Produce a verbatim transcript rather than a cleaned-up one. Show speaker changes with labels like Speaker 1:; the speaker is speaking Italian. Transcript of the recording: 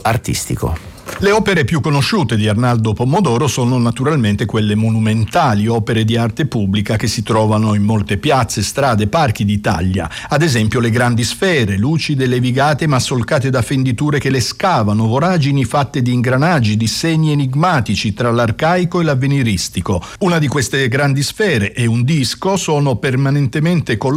Speaker 1: artistico.
Speaker 2: Le opere più conosciute di Arnaldo Pomodoro sono naturalmente quelle monumentali, opere di arte pubblica che si trovano in molte piazze, strade, parchi d'Italia. Ad esempio le grandi sfere, lucide, levigate ma solcate da fenditure che le scavano, voragini fatte di ingranaggi, di segni enigmatici tra l'arcaico e l'avveniristico. Una di queste grandi sfere e un disco sono permanentemente collocati